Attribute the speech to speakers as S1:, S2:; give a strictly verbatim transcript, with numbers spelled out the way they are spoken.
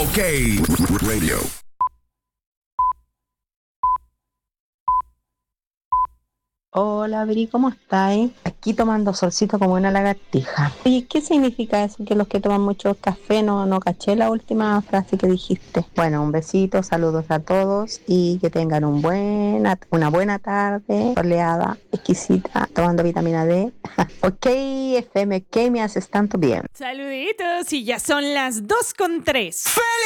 S1: OK Radio.
S2: Hola, Bri, ¿cómo estáis? Aquí tomando solcito como una lagartija. Oye, ¿qué significa eso? Que los que toman mucho café no, no caché la última frase que dijiste. Bueno, un besito, saludos a todos y que tengan un buena, una buena tarde, soleada, exquisita, tomando vitamina D. OK, F M, ¿qué me haces tanto bien?
S3: Saluditos, y ya son las dos con tres.